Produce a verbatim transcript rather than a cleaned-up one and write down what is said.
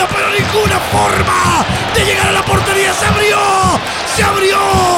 pero ninguna forma de llegar a la portería. ¡Se abrió! ¡Se abrió!